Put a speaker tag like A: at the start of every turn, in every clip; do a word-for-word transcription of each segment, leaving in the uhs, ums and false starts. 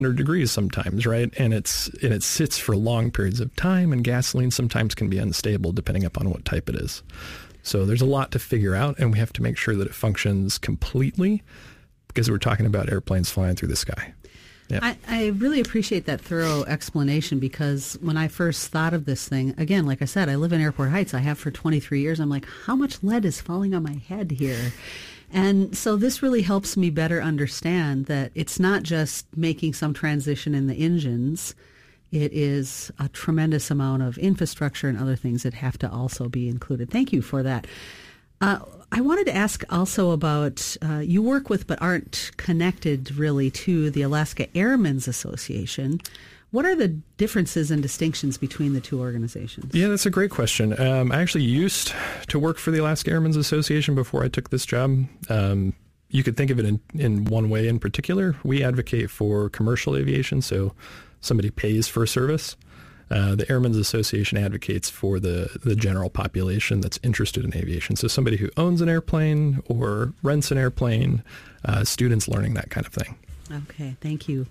A: hundred degrees sometimes, right? And it's and it sits for long periods of time, and gasoline sometimes can be unstable depending upon what type it is. So there's a lot to figure out, and we have to make sure that it functions completely because we're talking about airplanes flying through the sky. Yeah.
B: I, I really appreciate that thorough explanation, because when I first thought of this thing, again, like I said, I live in Airport Heights. I have for twenty-three years. I'm like, how much lead is falling on my head here? And so this really helps me better understand that it's not just making some transition in the engines. It is a tremendous amount of infrastructure and other things that have to also be included. Thank you for that. Uh, I wanted to ask also about, uh, you work with but aren't connected really to the Alaska Airmen's Association. What are the differences and distinctions between the two organizations?
A: Yeah, that's a great question. Um, I actually used to work for the Alaska Airmen's Association before I took this job. Um, you could think of it in, in one way in particular. We advocate for commercial aviation, so somebody pays for a service. Uh, the Airmen's Association advocates for the, the general population that's interested in aviation. So somebody who owns an airplane or rents an airplane, uh, students learning that kind of thing.
B: Okay, thank you.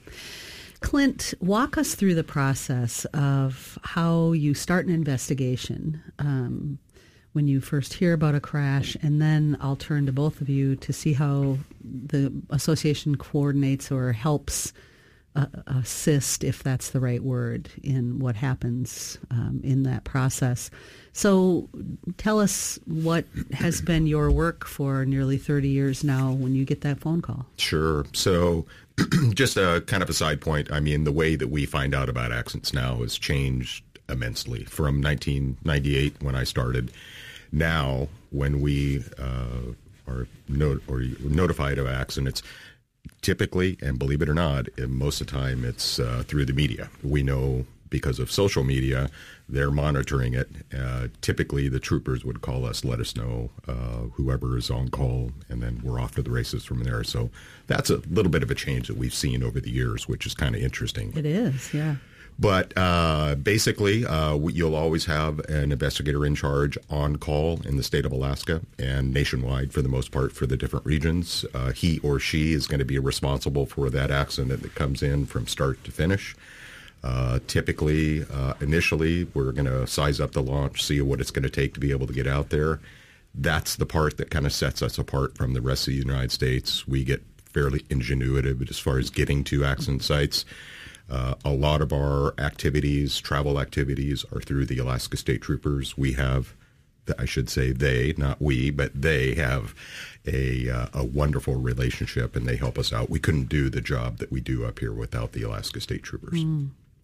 B: Clint, walk us through the process of how you start an investigation um, when you first hear about a crash, and then I'll turn to both of you to see how the association coordinates or helps uh, assist, if that's the right word, in what happens um, in that process. So tell us what has been your work for nearly thirty years now when you get that phone call.
C: Sure. So just a kind of a side point. I mean, the way that we find out about accidents now has changed immensely from nineteen ninety-eight when I started. Now, when we uh, are not- or notified of accidents, typically, and believe it or not, most of the time it's uh, through the media. We know because of social media, they're monitoring it. Uh, typically, the troopers would call us, let us know uh, whoever is on call, and then we're off to the races from there. So that's a little bit of a change that we've seen over the years, which is kind of interesting.
B: It is, yeah.
C: But uh, basically, uh, you'll always have an investigator in charge on call in the state of Alaska and nationwide for the most part for the different regions. Uh, he or she is going to be responsible for that accident that comes in from start to finish. Uh, typically, uh, initially, we're going to size up the launch, see what it's going to take to be able to get out there. That's the part that kind of sets us apart from the rest of the United States. We get fairly ingenuitive as far as getting to accident sites. Uh, a lot of our activities, travel activities, are through the Alaska State Troopers. We have, I should say they, not we, but they have a, uh, a wonderful relationship, and they help us out. We couldn't do the job that we do up here without the Alaska State Troopers.
B: Mm.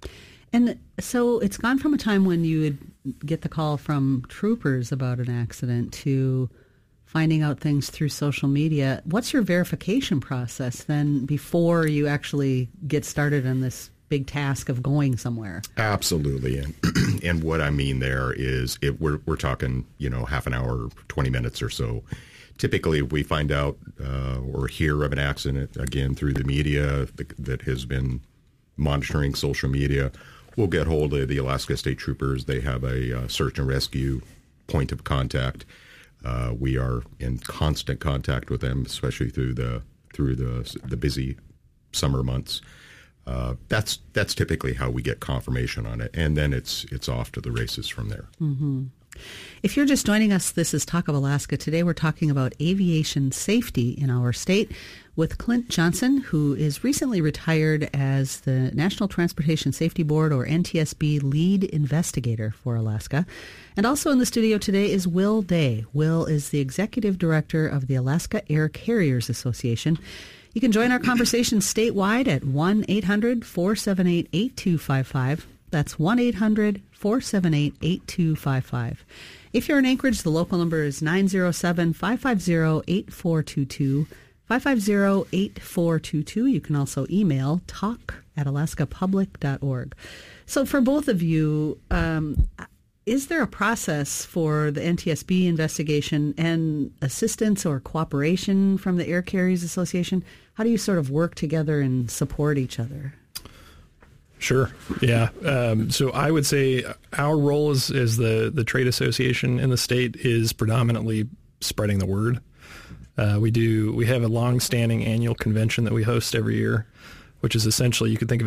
B: And so it's gone from a time when you would get the call from troopers about an accident to finding out things through social media. What's your verification process then before you actually get started on this big task of going somewhere?
C: Absolutely. And and what I mean there is if we're we're talking, you know, half an hour, twenty minutes or so. Typically, if we find out uh, or hear of an accident, again, through the media that, that has been monitoring social media, we'll get hold of the Alaska State Troopers. They have a uh, search and rescue point of contact. Uh, we are in constant contact with them, especially through the through the the busy summer months. Uh, that's that's typically how we get confirmation on it, and then it's it's off to the races from there.
B: Mm-hmm. If you're just joining us, this is Talk of Alaska. Today we're talking about aviation safety in our state with Clint Johnson, who is recently retired as the National Transportation Safety Board, or N T S B, lead investigator for Alaska. And also in the studio today is Will Day. Will is the executive director of the Alaska Air Carriers Association. You can join our conversation statewide at one eight hundred four seven eight eight two five five. That's one eight hundred four seven eight eight two five five. If you're in Anchorage, the local number is nine zero seven five five zero eight four two two, five five zero eight four two two. You can also email talk at alaska public dot org. So for both of you, um, is there a process for the N T S B investigation and assistance or cooperation from the Air Carriers Association? How do you sort of work together and support each other?
A: Sure. Yeah. Um, so I would say our role as, as the, the trade association in the state is predominantly spreading the word. Uh, we do. We have a long-standing annual convention that we host every year. which is essentially, you could think of